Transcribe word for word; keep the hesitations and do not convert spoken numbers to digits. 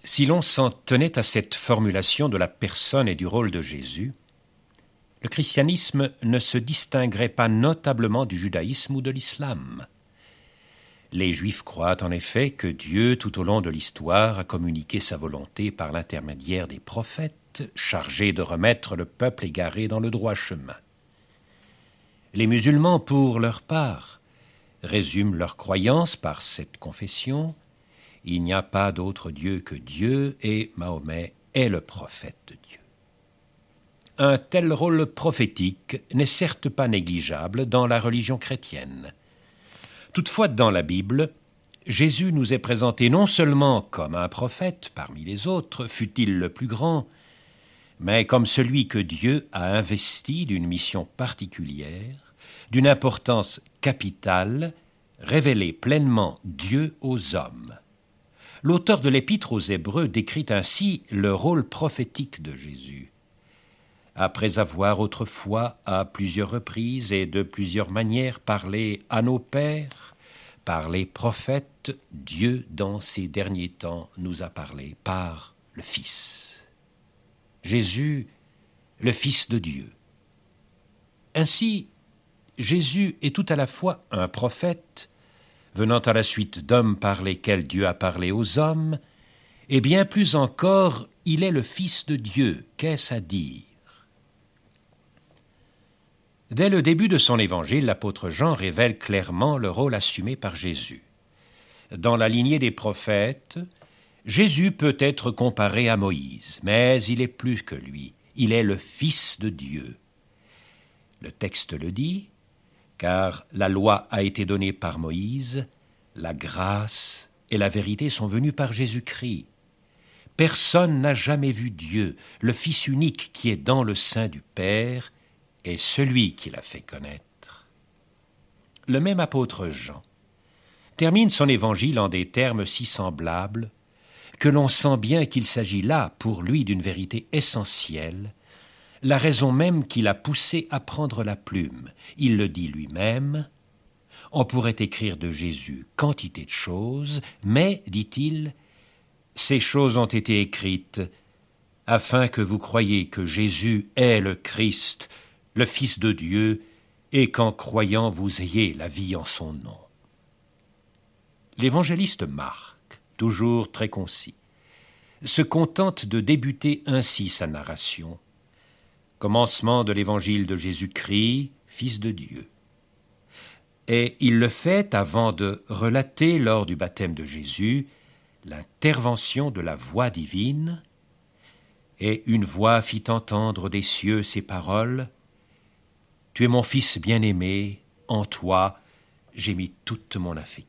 Si l'on s'en tenait à cette formulation de la personne et du rôle de Jésus, le christianisme ne se distinguerait pas notablement du judaïsme ou de l'islam. Les Juifs croient en effet que Dieu, tout au long de l'histoire, a communiqué sa volonté par l'intermédiaire des prophètes, chargés de remettre le peuple égaré dans le droit chemin. Les musulmans, pour leur part, résument leur croyance par cette confession: il n'y a pas d'autre Dieu que Dieu et Mahomet est le prophète de Dieu. Un tel rôle prophétique n'est certes pas négligeable dans la religion chrétienne. Toutefois, dans la Bible, Jésus nous est présenté non seulement comme un prophète parmi les autres, fût-il le plus grand, mais comme celui que Dieu a investi d'une mission particulière, d'une importance capitale, révéler pleinement Dieu aux hommes. L'auteur de l'Épître aux Hébreux décrit ainsi le rôle prophétique de Jésus. Après avoir autrefois, à plusieurs reprises et de plusieurs manières, parlé à nos pères, par les prophètes, Dieu, dans ces derniers temps, nous a parlé par le Fils. Jésus, le Fils de Dieu. Ainsi, Jésus est tout à la fois un prophète, venant à la suite d'hommes par lesquels Dieu a parlé aux hommes, et bien plus encore, il est le Fils de Dieu. Qu'est-ce à dire? Dès le début de son évangile, l'apôtre Jean révèle clairement le rôle assumé par Jésus. Dans la lignée des prophètes, Jésus peut être comparé à Moïse, mais il est plus que lui. Il est le Fils de Dieu. Le texte le dit, car la loi a été donnée par Moïse, la grâce et la vérité sont venues par Jésus-Christ. Personne n'a jamais vu Dieu, le Fils unique qui est dans le sein du Père, est celui qui l'a fait connaître. Le même apôtre Jean termine son évangile en des termes si semblables que l'on sent bien qu'il s'agit là, pour lui, d'une vérité essentielle, la raison même qui l'a poussé à prendre la plume. Il le dit lui-même: « On pourrait écrire de Jésus quantité de choses, mais, dit-il, ces choses ont été écrites afin que vous croyiez que Jésus est le Christ, le Fils de Dieu, et qu'en croyant vous ayez la vie en son nom. » L'évangéliste Marc, toujours très concis, se contente de débuter ainsi sa narration: commencement de l'évangile de Jésus-Christ, Fils de Dieu. Et il le fait avant de relater, lors du baptême de Jésus, l'intervention de la voix divine, et une voix fit entendre des cieux ces paroles: « Tu es mon Fils bien-aimé, en toi j'ai mis toute mon affection. »